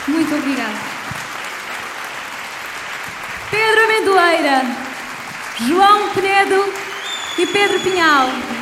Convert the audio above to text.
Muito obrigada. Pedro Amendoeira, João Penedo e Pedro Pinhal.